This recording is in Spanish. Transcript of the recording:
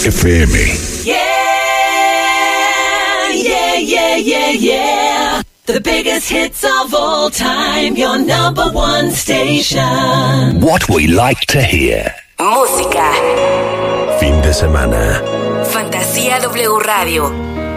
FM. Yeah, yeah, yeah, yeah, yeah. The biggest hits of all time, your number one station. What we like to hear. Música. Fin de semana. Fantasía W Radio.